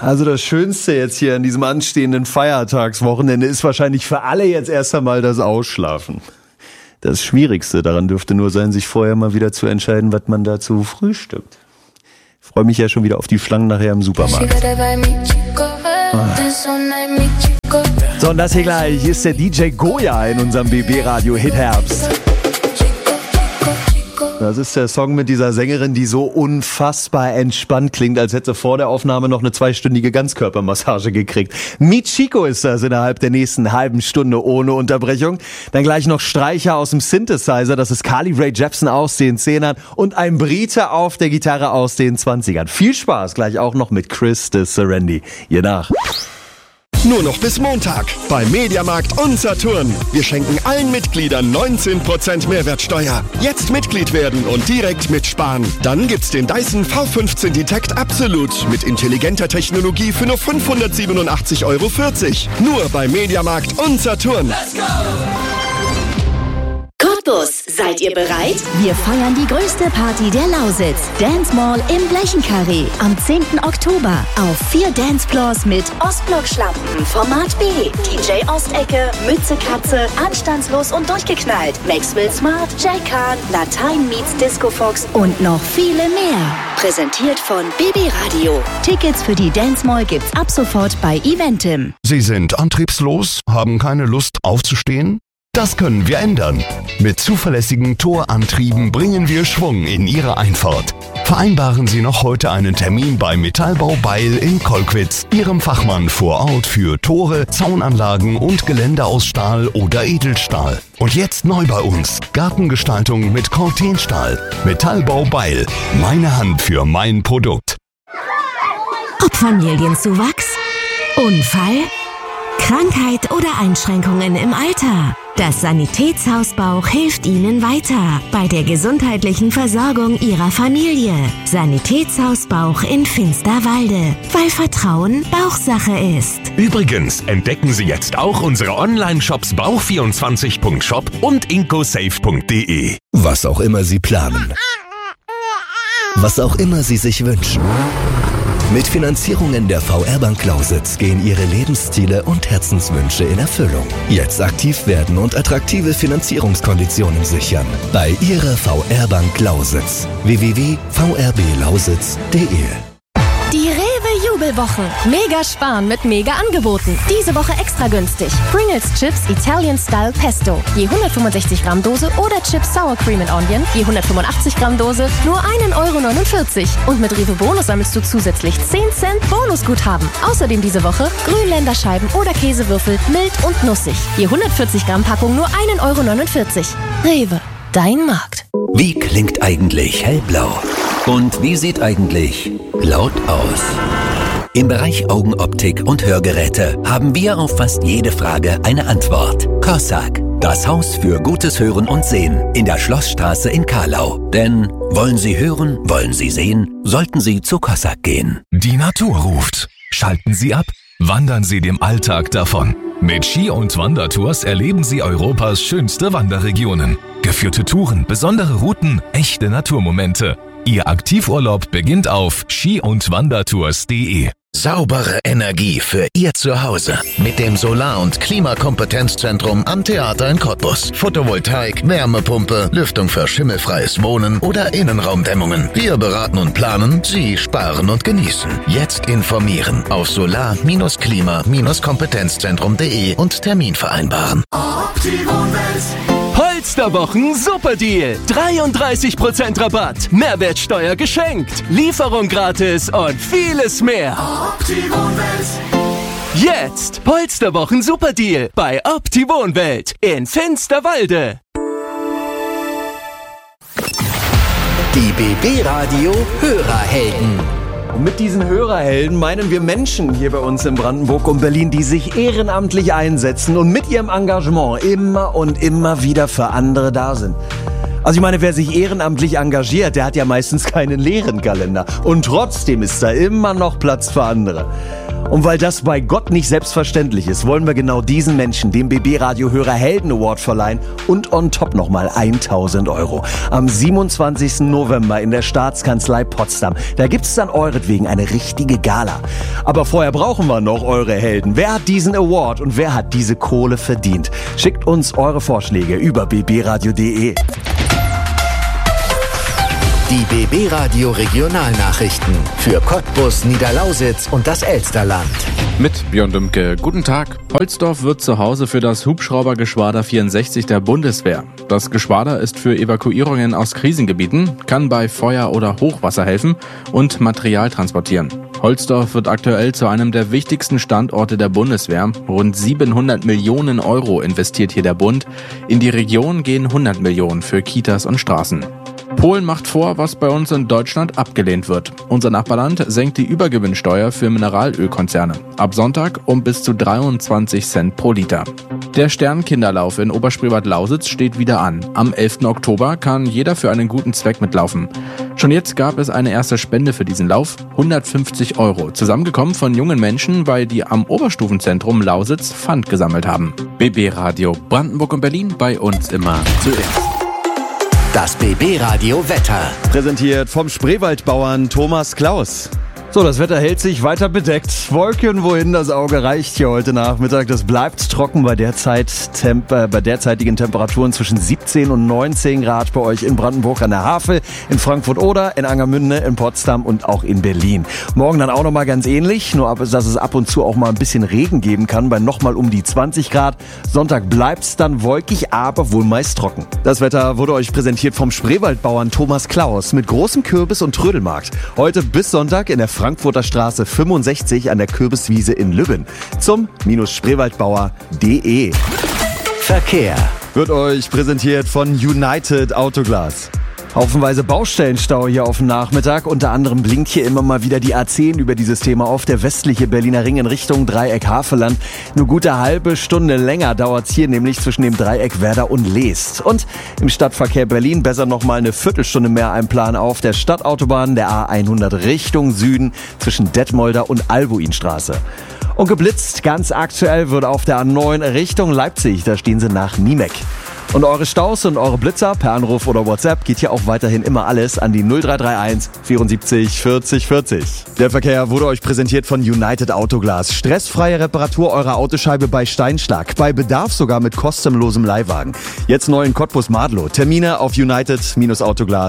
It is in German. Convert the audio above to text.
Also das Schönste jetzt hier an diesem anstehenden Feiertagswochenende ist wahrscheinlich für alle jetzt erst einmal das Ausschlafen. Das Schwierigste daran dürfte nur sein, sich vorher mal wieder zu entscheiden, was man dazu frühstückt. Ich freue mich ja schon wieder auf die Schlangen nachher im Supermarkt. So, und das hier gleich ist der DJ Goya in unserem BB-Radio Hit Herbst. Das ist der Song mit dieser Sängerin, die so unfassbar entspannt klingt, als hätte sie vor der Aufnahme noch eine 2-stündige Ganzkörpermassage gekriegt. Michiko ist das innerhalb der nächsten halben Stunde ohne Unterbrechung. Dann gleich noch Streicher aus dem Synthesizer, das ist Carly Rae Jepsen aus den 10ern und ein Brite auf der Gitarre aus den 20ern. Viel Spaß gleich auch noch mit Chris de Serendi. Ihr nach. Nur noch bis Montag bei Mediamarkt und Saturn. Wir schenken allen Mitgliedern 19% Mehrwertsteuer. Jetzt Mitglied werden und direkt mitsparen. Dann gibt's den Dyson V15 Detect Absolut mit intelligenter Technologie für nur 587,40 €. Nur bei Mediamarkt und Saturn. Let's go! Cottbus, seid ihr bereit? Wir feiern die größte Party der Lausitz. Dance Mall im Blechenkarree. Am 10. Oktober auf 4 Dancefloors mit Ostblock-Schlampen, Format B, DJ Ostecke, Mütze Katze, Anstandslos und durchgeknallt, Maxwell Smart, Jack Kahn, Latein meets Disco Fox und noch viele mehr. Präsentiert von BB Radio. Tickets für die Dance Mall gibt's ab sofort bei Eventim. Sie sind antriebslos, haben keine Lust aufzustehen? Das können wir ändern. Mit zuverlässigen Torantrieben bringen wir Schwung in Ihre Einfahrt. Vereinbaren Sie noch heute einen Termin bei Metallbau Beil in Kolkwitz, Ihrem Fachmann vor Ort für Tore, Zaunanlagen und Geländer aus Stahl oder Edelstahl. Und jetzt neu bei uns, Gartengestaltung mit Cortenstahl. Metallbau Beil, meine Hand für mein Produkt. Ob Familienzuwachs, Unfall, Krankheit oder Einschränkungen im Alter. Das Sanitätshaus Bauch hilft Ihnen weiter bei der gesundheitlichen Versorgung Ihrer Familie. Sanitätshaus Bauch in Finsterwalde, weil Vertrauen Bauchsache ist. Übrigens entdecken Sie jetzt auch unsere Online-Shops bauch24.shop und incosafe.de. Was auch immer Sie planen. Was auch immer Sie sich wünschen. Mit Finanzierungen der VR-Bank Lausitz gehen Ihre Lebensziele und Herzenswünsche in Erfüllung. Jetzt aktiv werden und attraktive Finanzierungskonditionen sichern. Bei Ihrer VR-Bank Lausitz. www.vrblausitz.de. Die Rewe-Jubelwochen. Mega sparen mit Mega-Angeboten. Diese Woche extra günstig. Pringles Chips Italian Style Pesto. Je 165 Gramm Dose oder Chips Sour Cream and Onion. Je 185 Gramm Dose. Nur 1,49 €. Und mit Rewe Bonus sammelst du zusätzlich 10 Cent Bonusguthaben. Außerdem diese Woche Grünländerscheiben oder Käsewürfel mild und nussig. Je 140 Gramm Packung nur 1,49 €. Rewe, dein Markt. Wie klingt eigentlich hellblau? Und wie sieht eigentlich laut aus? Im Bereich Augenoptik und Hörgeräte haben wir auf fast jede Frage eine Antwort. Cossack, das Haus für gutes Hören und Sehen in der Schlossstraße in Carlau. Denn wollen Sie hören, wollen Sie sehen, sollten Sie zu Cossack gehen. Die Natur ruft. Schalten Sie ab, wandern Sie dem Alltag davon. Mit Ski- und Wandertours erleben Sie Europas schönste Wanderregionen. Geführte Touren, besondere Routen, echte Naturmomente. Ihr Aktivurlaub beginnt auf ski-und-wandertours.de. Saubere Energie für Ihr Zuhause mit dem Solar- und Klimakompetenzzentrum am Theater in Cottbus. Photovoltaik, Wärmepumpe, Lüftung für schimmelfreies Wohnen oder Innenraumdämmungen. Wir beraten und planen, Sie sparen und genießen. Jetzt informieren auf solar-klima-kompetenzzentrum.de und Termin vereinbaren. Polsterwochen Superdeal. 33% Rabatt, Mehrwertsteuer geschenkt, Lieferung gratis und vieles mehr. Jetzt Polsterwochen Superdeal bei Opti-Wohnwelt in Finsterwalde. Die BB Radio Hörerhelden. Und mit diesen Hörerhelden meinen wir Menschen hier bei uns in Brandenburg und Berlin, die sich ehrenamtlich einsetzen und mit ihrem Engagement immer und immer wieder für andere da sind. Also ich meine, wer sich ehrenamtlich engagiert, der hat ja meistens keinen leeren Kalender. Und trotzdem ist da immer noch Platz für andere. Und weil das bei Gott nicht selbstverständlich ist, wollen wir genau diesen Menschen den BB-Radio-Hörer Helden Award verleihen und on top nochmal 1.000 €. Am 27. November in der Staatskanzlei Potsdam. Da gibt's dann euretwegen eine richtige Gala. Aber vorher brauchen wir noch eure Helden. Wer hat diesen Award und wer hat diese Kohle verdient? Schickt uns eure Vorschläge über bbradio.de. Die BB Radio Regionalnachrichten für Cottbus, Niederlausitz und das Elsterland. Mit Björn Dümke. Guten Tag. Holzdorf wird zu Hause für das Hubschraubergeschwader 64 der Bundeswehr. Das Geschwader ist für Evakuierungen aus Krisengebieten, kann bei Feuer oder Hochwasser helfen und Material transportieren. Holzdorf wird aktuell zu einem der wichtigsten Standorte der Bundeswehr. Rund 700 Millionen € investiert hier der Bund. In die Region gehen 100 Millionen für Kitas und Straßen. Polen macht vor, was bei uns in Deutschland abgelehnt wird. Unser Nachbarland senkt die Übergewinnsteuer für Mineralölkonzerne. Ab Sonntag um bis zu 23 Cent pro Liter. Der Sternkinderlauf in Oberspreewald-Lausitz steht wieder an. Am 11. Oktober kann jeder für einen guten Zweck mitlaufen. Schon jetzt gab es eine erste Spende für diesen Lauf, 150 €, zusammengekommen von jungen Menschen, weil die am Oberstufenzentrum Lausitz Pfand gesammelt haben. BB Radio Brandenburg und Berlin, bei uns immer zuerst. Das BB-Radio Wetter. Präsentiert vom Spreewaldbauern Thomas Klaus. So, das Wetter hält sich weiter bedeckt. Wolken, wohin das Auge reicht hier heute Nachmittag. Das bleibt trocken bei derzeitigen Temperaturen zwischen 17 und 19 Grad bei euch in Brandenburg an der Havel, in Frankfurt-Oder, in Angermünde, in Potsdam und auch in Berlin. Morgen dann auch nochmal ganz ähnlich, nur dass es ab und zu auch mal ein bisschen Regen geben kann, bei nochmal um die 20 Grad. Sonntag bleibt's dann wolkig, aber wohl meist trocken. Das Wetter wurde euch präsentiert vom Spreewaldbauern Thomas Klaus mit großem Kürbis- und Trödelmarkt. Heute bis Sonntag in der Frankfurter Straße 65 an der Kürbiswiese in Lübben. Zum -spreewaldbauer.de. Verkehr Wird euch präsentiert von United Autoglas. Haufenweise Baustellenstau hier auf dem Nachmittag. Unter anderem blinkt hier immer mal wieder die A10 über dieses Thema auf. Der westliche Berliner Ring in Richtung Dreieck Havelland. Eine gute halbe Stunde länger dauert's hier, nämlich zwischen dem Dreieck Werder und Leest. Und im Stadtverkehr Berlin besser noch mal eine Viertelstunde mehr einplanen auf der Stadtautobahn der A100 Richtung Süden zwischen Detmolder und Albuinstraße. Und geblitzt, ganz aktuell, wird auf der A9 Richtung Leipzig. Da stehen sie nach Niemek. Und eure Staus und eure Blitzer per Anruf oder WhatsApp geht hier auch weiterhin immer alles an die 0331 74 40 40. Der Verkehr wurde euch präsentiert von United Autoglas. Stressfreie Reparatur eurer Autoscheibe bei Steinschlag. Bei Bedarf sogar mit kostenlosem Leihwagen. Jetzt neu in Cottbus-Madlow. Termine auf united-autoglas.